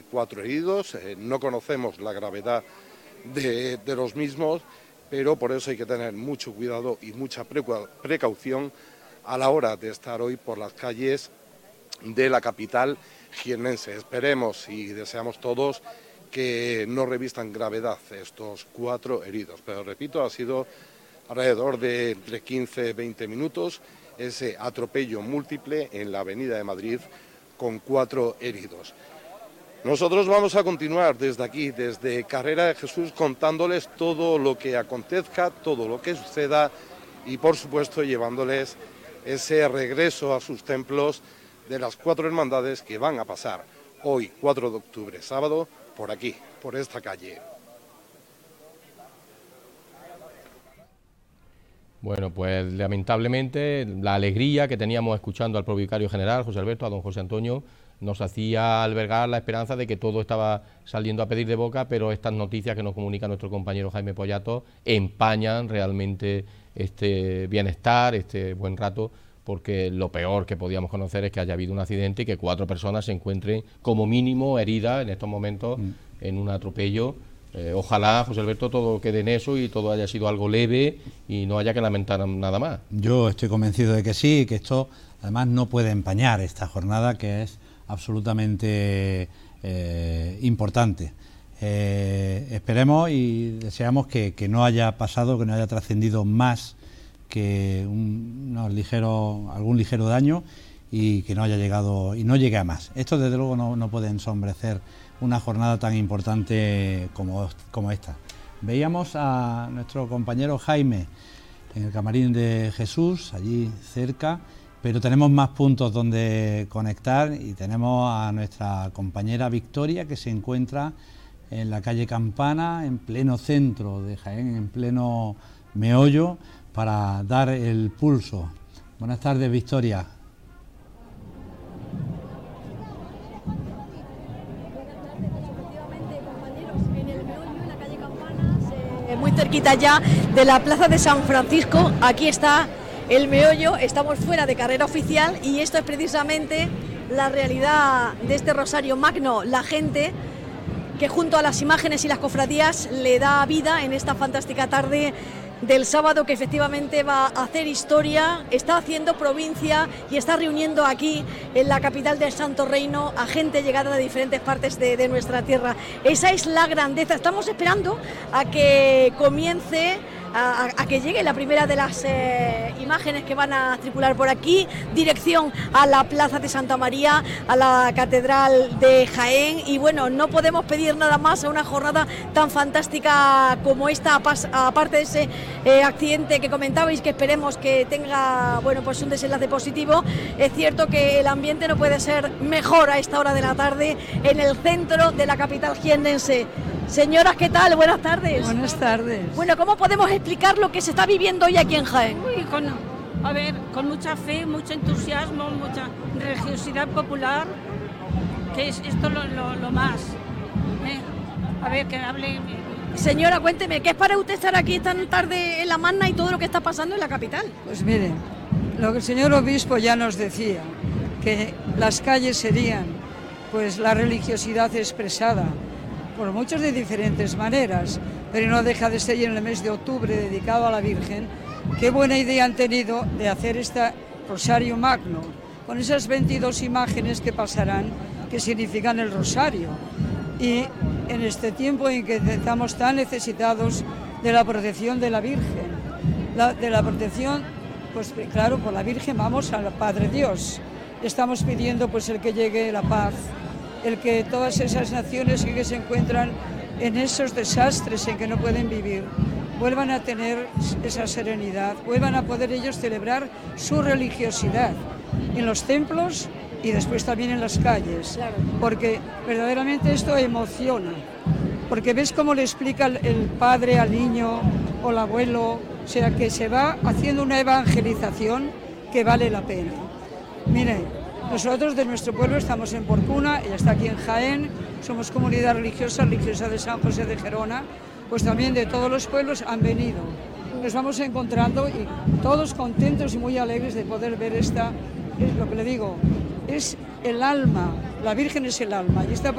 4 heridos, no conocemos la gravedad de los mismos, pero por eso hay que tener mucho cuidado y mucha precaución a la hora de estar hoy por las calles de la capital jiennense. Esperemos y deseamos todos que no revistan gravedad estos 4 heridos, pero repito, ha sido alrededor de entre 15 y 20 minutos ese atropello múltiple en la Avenida de Madrid con 4 heridos. Nosotros vamos a continuar desde aquí, desde Carrera de Jesús, contándoles todo lo que acontezca, todo lo que suceda y, por supuesto, llevándoles ese regreso a sus templos de las 4 hermandades que van a pasar hoy, 4 de octubre, sábado, por aquí, por esta calle. Bueno, pues lamentablemente la alegría que teníamos escuchando al propio vicario general, José Alberto, a don José Antonio, nos hacía albergar la esperanza de que todo estaba saliendo a pedir de boca, pero estas noticias que nos comunica nuestro compañero Jaime Pollato empañan realmente este bienestar, este buen rato, porque lo peor que podíamos conocer es que haya habido un accidente y que 4 personas se encuentren como mínimo heridas en estos momentos en un atropello. Ojalá, José Alberto, todo quede en eso y todo haya sido algo leve y no haya que lamentar nada más. Yo estoy convencido de que sí, que esto además no puede empañar esta jornada, que es absolutamente importante. Esperemos y deseamos que no haya pasado, que no haya trascendido más que algún ligero daño y que no haya llegado y no llegue a más. Esto desde luego no puede ensombrecer una jornada tan importante como esta. Veíamos a nuestro compañero Jaime en el camarín de Jesús, allí cerca, pero tenemos más puntos donde conectar y tenemos a nuestra compañera Victoria, que se encuentra en la calle Campana, en pleno centro de Jaén, en pleno meollo, para dar el pulso. Buenas tardes, Victoria. Muy cerquita ya de la plaza de San Francisco, aquí está el meollo, estamos fuera de carrera oficial y esto es precisamente la realidad de este Rosario Magno, la gente que junto a las imágenes y las cofradías le da vida en esta fantástica tarde del sábado, que efectivamente va a hacer historia, está haciendo provincia y está reuniendo aquí en la capital del Santo Reino a gente llegada de diferentes partes de nuestra tierra. Esa es la grandeza. Estamos esperando a que comience, a que llegue la primera de las imágenes que van a circular por aquí, dirección a la Plaza de Santa María, a la Catedral de Jaén, y bueno, no podemos pedir nada más a una jornada tan fantástica como esta, aparte de ese accidente que comentabais, que esperemos que tenga, bueno, pues un desenlace positivo. Es cierto que el ambiente no puede ser mejor a esta hora de la tarde en el centro de la capital jiennense. Señoras, ¿qué tal? Buenas tardes. Buenas tardes. Bueno, ¿cómo podemos explicar lo que se está viviendo hoy aquí en Jaén? Con mucha fe, mucho entusiasmo, mucha religiosidad popular, que es esto lo más. A ver, que hable. Señora, cuénteme, ¿qué es para usted estar aquí tan tarde en la Magna y todo lo que está pasando en la capital? Pues mire, lo que el señor obispo ya nos decía, que las calles serían pues la religiosidad expresada por muchos de diferentes maneras, pero no deja de ser en el mes de octubre dedicado a la Virgen. Qué buena idea han tenido de hacer este Rosario Magno, con esas 22 imágenes que pasarán, que significan el Rosario. Y en este tiempo en que estamos tan necesitados de la protección de la Virgen, de la protección, pues claro, por la Virgen vamos al Padre Dios. Estamos pidiendo pues el que llegue la paz, el que todas esas naciones que se encuentran en esos desastres en que no pueden vivir, vuelvan a tener esa serenidad, vuelvan a poder ellos celebrar su religiosidad en los templos y después también en las calles, claro. Porque verdaderamente esto emociona, porque ves cómo le explica el padre al niño o el abuelo, o sea que se va haciendo una evangelización que vale la pena. Mire, nosotros de nuestro pueblo estamos en Porcuna, ella está aquí en Jaén, somos comunidad religiosa de San José de Gerona, pues también de todos los pueblos han venido. Nos vamos encontrando y todos contentos y muy alegres de poder ver esta, es lo que le digo, es el alma, la Virgen es el alma y esta